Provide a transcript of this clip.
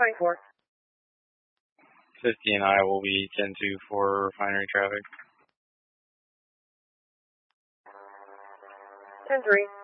1024. 50 and I will be 10-2 for refinery traffic. 10-3.